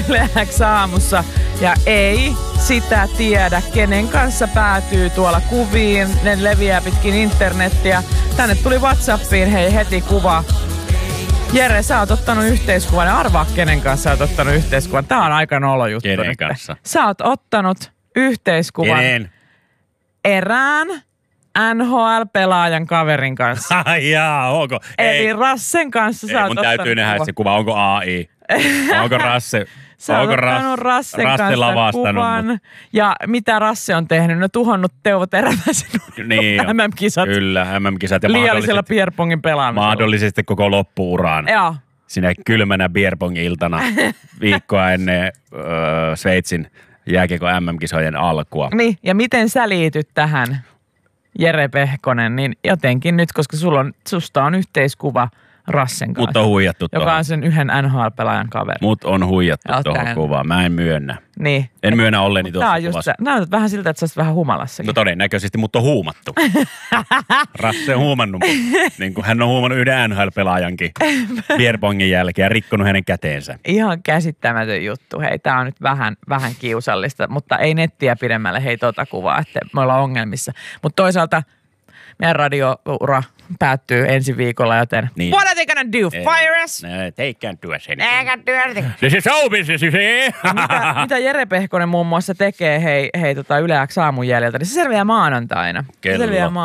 Yle X aamussa ja ei sitä tiedä, kenen kanssa päätyy tuolla kuviin. Ne leviää pitkin internettiä. Tänne tuli WhatsAppiin heti kuva. Jere, sä oot ottanut yhteiskuvan. Arvaa, kenen kanssa sä oot ottanut yhteiskuvan. Tää on aika nolo juttu. Kenen kanssa? Sä oot ottanut yhteiskuvan. Kenen? Erään NHL-pelaajan kaverin kanssa. Jaa, onko? Eli Rassen kanssa sä oot mun ottanut täytyy nähdä se kuva. Onko AI? Onko Rasse? Sä oot ottanut Rassen kanssa kuvan. Ja mitä Rasse on tehnyt? No tuhonnut Teuvo Teräväisen niin MM-kisat. Kyllä, MM-kisat. Ja liiallisella beerpongin pelaamisella. Mahdollisesti koko loppu-uraan. Joo. Sinä kylmänä beerpong-iltana viikkoa ennen Sveitsin jääkiekon MM-kisojen alkua. Niin, ja miten sä liityt tähän, Jere Pehkonen, niin jotenkin nyt, koska susta on yhteiskuva Rassen kanssa. Mut on huijattu joka tuohon. on sen yhden NHL-pelaajan kaveri. Mut on huijattu tuohon kuvaan. Mä en myönnä. Niin. En myönnä olleni tuossa kuvassa. Näytät vähän siltä, että sä olisit vähän humalassakin. No todennäköisesti, mutta on huumattu. Rasse on huumannut, niin kuin hän on huumannut yhden NHL-pelaajankin beerpongin jälkeen ja rikkonut hänen käteensä. Ihan käsittämätön juttu. Hei, tää on nyt vähän kiusallista, mutta ei nettiä pidemmälle tota kuvaa, että me ollaan ongelmissa. Mutta toisaalta meidän radioura päättyy ensi viikolla, joten niin. What are they gonna do? Fire us? They can't do us anything. They can't do anything. This is show business, you see? mitä Jere Pehkonen muun muassa tekee Yle X aamun jäljiltä, niin se selviää maanantaina. Kello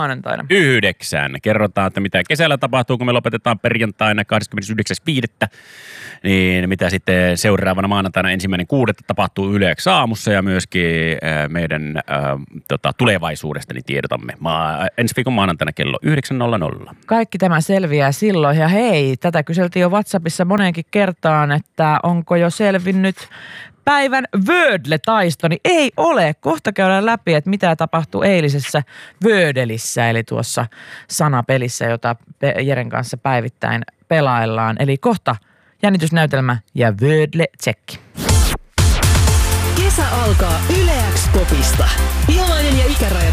9. Kerrotaan, että mitä kesällä tapahtuu, kun me lopetetaan perjantaina 29.5. Niin mitä sitten seuraavana maanantaina 1.6. tapahtuu Yle X aamussa ja myöskin meidän tulevaisuudesta niin tiedotamme ensi viikon maanantaina kello 9.00. Kaikki tämä selviää silloin ja hei, tätä kyseltiin jo WhatsAppissa moneenkin kertaan, että onko jo selvinnyt päivän Wordle-taisto, niin ei ole. Kohta käydään läpi, että mitä tapahtuu eilisessä Wordelissä, eli tuossa sanapelissä, jota Jeren kanssa päivittäin pelaillaan. Eli kohta jännitysnäytelmä ja Wordle-tsekki. Kesä alkaa Yle X -popista. Ilmainen ja ikärajaton